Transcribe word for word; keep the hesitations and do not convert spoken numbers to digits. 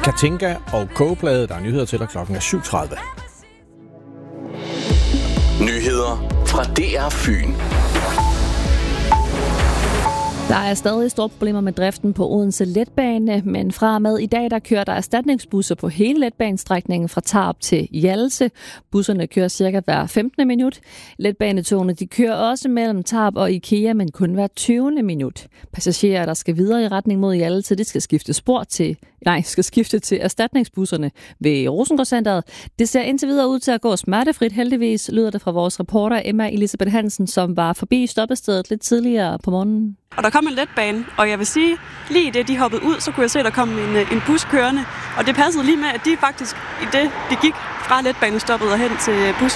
Katinka og Kogeplade. Der er nyheder til dig, klokken er syv tredive. Nyheder fra D R Fyn. Der er stadig store problemer med driften på Odense Letbane, men fra og med i dag, der kører der erstatningsbusser på hele letbanestrækningen fra Tarup til Hjallese. Busserne kører cirka hver femtende minut. Letbanetogene de kører også mellem Tarup og IKEA, men kun hver tyvende minut. Passagerer, der skal videre i retning mod Hjallese, de skal skifte spor til, nej, skal skifte til erstatningsbusserne ved Rosengårdscenteret. Det ser indtil videre ud til at gå smertefrit, heldigvis, lyder det fra vores reporter Emma Elisabeth Hansen, som var forbi stoppestedet lidt tidligere på morgenen. Og der kom en letbane, og jeg vil sige, lige i det de hoppede ud, så kunne jeg se, at der kom en, en bus kørende. Og det passede lige med, at de faktisk, i det de gik fra letbanestoppet og hen til bus